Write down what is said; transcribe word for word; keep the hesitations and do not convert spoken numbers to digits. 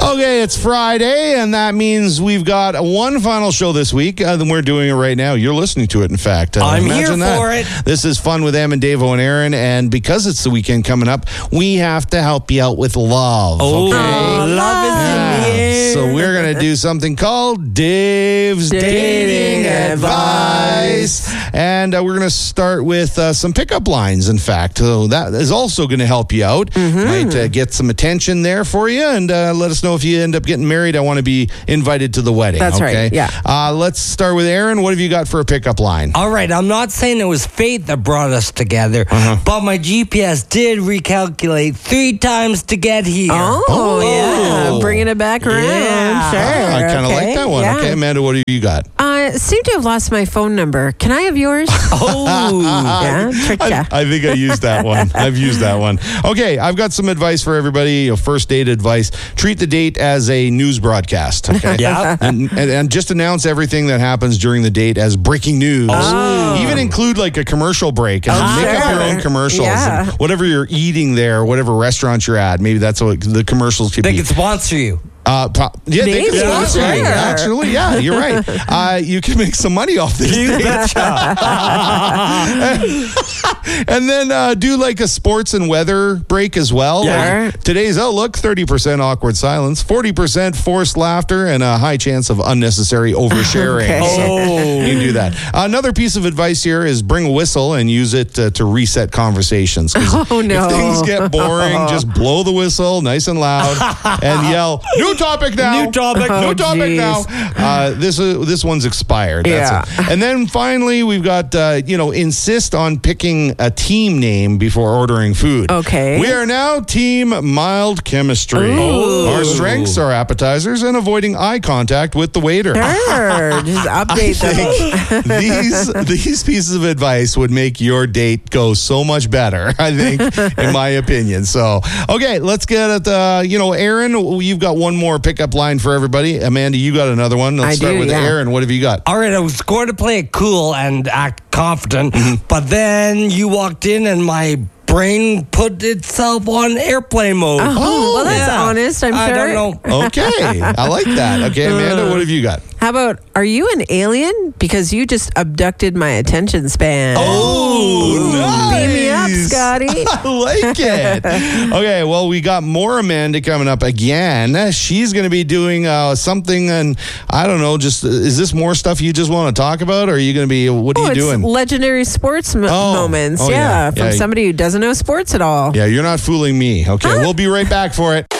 Okay, it's Friday, and that means we've got one final show this week. Uh, then we're doing it right now. You're listening to it, in fact. Uh, I'm here that. for it. This is Fun with Em and Davo and Aaron, and because it's the weekend coming up, we have to help you out with love. Oh, okay? love is in the air. So we're going to do something called Dave's Dating, Dating Advice. Advice. And uh, we're going to start with uh, some pickup lines, in fact. So that is also going to help you out. Mm-hmm. Might uh, get some attention there for you, and uh, let us know if you end up getting married. I want to be invited to the wedding. That's okay? right, yeah. Uh, let's start with Aaron. What have you got for a pickup line? All right, I'm not saying it was fate that brought us together, Uh-huh. but my G P S did recalculate three times to get here. Oh, Oh. yeah. Bringing it back around. Yeah. Sure. Ah, I kind of okay. like that one. Yeah. Okay, Amanda, what have you got? I seem to have lost my phone number. Can I have yours? Oh, yeah, tricked ya. I, I think I used that one. I've used that one. Okay, I've got some advice for everybody. You know, first date advice. Treat the date as a news broadcast. Okay. Yeah. And, and, and just announce everything that happens during the date as breaking news. Oh. Even include like a commercial break and Oh, make up your sure. own commercials. Yeah. And whatever you're eating there, whatever restaurant you're at, maybe that's what the commercials could they be. can sponsor you. Uh, pro- yeah, they Maybe, can sponsor you. sure. Actually, yeah, you're right. Uh, you can make some money off this date. And then uh, do like a sports and weather break as well. Yeah. Like today's outlook, thirty percent awkward silence, forty percent forced laughter, and a high chance of unnecessary oversharing. Okay. So Oh. you can do that. Another piece of advice here is bring a whistle and use it uh, to reset conversations. 'Cause Oh, no. If things get boring, just blow the whistle nice and loud and yell, new topic now. New topic. Oh, New topic geez. now. Uh, this uh, this one's expired. That's Yeah. it. And then finally, we've got, uh, you know, insist on picking a team name before ordering food. Okay. We are now Team Mild Chemistry. Ooh. Our strengths are appetizers and avoiding eye contact with the waiter. Sure. Just update them. these these pieces of advice would make your date go so much better, I think, in my opinion. So, okay, let's get at the, you know, Aaron, you've got one more pickup line for everybody. Amanda, you got another one. Let's I start do, with yeah. Aaron. What have you got? All right, I was going to play it cool and act confident, Mm-hmm. but then you walked in and my brain put itself on airplane mode. Oh, well, that's Yeah. honest, I'm I sure. don't know. Okay, I like that. Okay, Amanda, what have you got? How about, are you an alien? Because you just abducted my attention span. Oh, nice. Beam me up, Scotty. I like it. Okay, well, we got more Amanda coming up again. She's going to be doing uh, something, and I don't know, just is this more stuff you just want to talk about, or are you going to be, what are Oh, you it's doing? legendary sports mo- Oh. moments. Oh, yeah. yeah, from Yeah. somebody who doesn't know sports at all. Yeah, you're not fooling me. Okay, we'll be right back for it.